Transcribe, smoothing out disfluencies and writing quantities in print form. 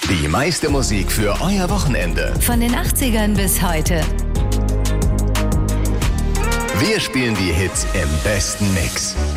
Die meiste Musik für euer Wochenende. Von den 80ern bis heute. Wir spielen die Hits im besten Mix.